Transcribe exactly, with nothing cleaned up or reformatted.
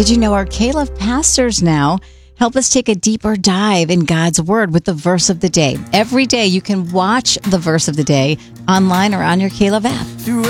Did you know our K-Love pastors now help us take a deeper dive in God's Word with the verse of the day? Every day you can watch the verse of the day online or on your K-Love app. Through